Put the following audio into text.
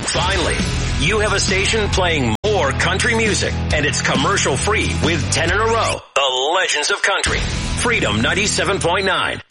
Finally, you have a station playing more country music, and it's commercial free with 10 in a row. The Legends of Country. Freedom 97.9.